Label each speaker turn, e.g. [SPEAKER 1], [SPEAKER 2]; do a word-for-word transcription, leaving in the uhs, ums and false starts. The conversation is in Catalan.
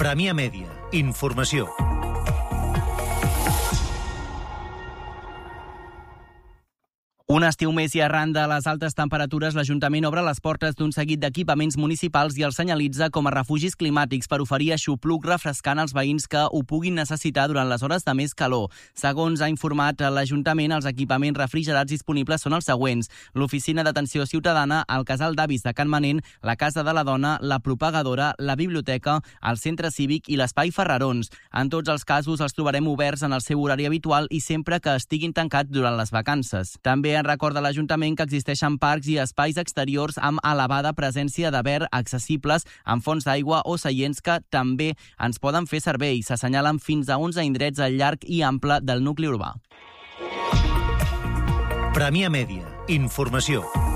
[SPEAKER 1] Premià Mèdia. Informació.
[SPEAKER 2] Un estiu més i arran de les altes temperatures, l'Ajuntament obre les portes d'un seguit d'equipaments municipals i els senyalitza com a refugis climàtics per oferir aixopluc refrescant als veïns que ho puguin necessitar durant les hores de més calor. Segons ha informat l'Ajuntament, els equipaments refrigerats disponibles són els següents: l'Oficina d'Atenció Ciutadana, el Casal d'Avis de Can Manent, la Casa de la Dona, la Propagadora, la Biblioteca, el Centre Cívic i l'Espai Ferrarons. En tots els casos els trobarem oberts en el seu horari habitual i sempre que estiguin tancats durant les vacances. També recorda l'Ajuntament que existeixen parcs i espais exteriors amb elevada presència de verd accessibles amb fonts d'aigua o seients que també ens poden fer servei. S'assenyalen fins a onze indrets al llarg i ample del nucli urbà.
[SPEAKER 1] Premià Mèdia. Informació.